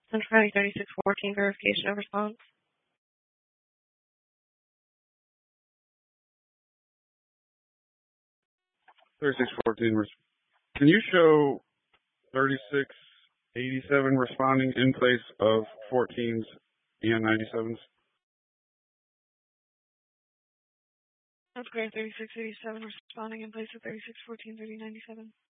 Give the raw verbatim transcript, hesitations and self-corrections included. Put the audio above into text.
Central County thirty-six fourteen verification of response. thirty-six fourteen. Can you show thirty-six eighty-seven responding in place of fourteens and ninety-sevens? That's great. thirty-six eighty-seven responding in place of thirty-six fourteen thirty ninety-seven.